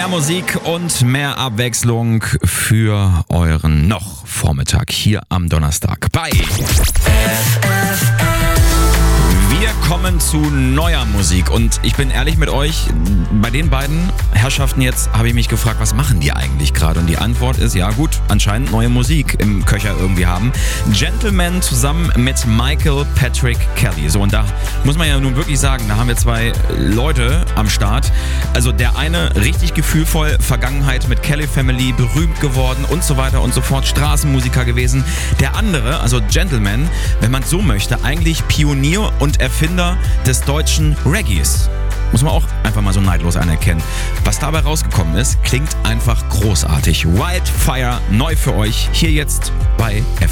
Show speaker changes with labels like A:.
A: Mehr Musik und mehr Abwechslung für euren noch Vormittag hier am Donnerstag bei Wir kommen zu neuer Musik und ich bin ehrlich mit euch, bei den beiden Herrschaften jetzt habe ich mich gefragt, was machen die eigentlich gerade? Und die Antwort ist, ja gut, anscheinend neue Musik im Köcher irgendwie haben. Gentleman zusammen mit Michael Patrick Kelly. So, und da muss man ja nun wirklich sagen, da haben wir zwei Leute am Start. Also der eine richtig gefühlvoll, Vergangenheit mit Kelly Family, berühmt geworden und so weiter und so fort, Straßenmusiker gewesen. Der andere, also Gentleman, wenn man so möchte, eigentlich Pionier und Erfinder des deutschen Reggaes. Muss man auch einfach mal so neidlos anerkennen. Was dabei rausgekommen ist, klingt einfach großartig. Wildfire, neu für euch, hier jetzt bei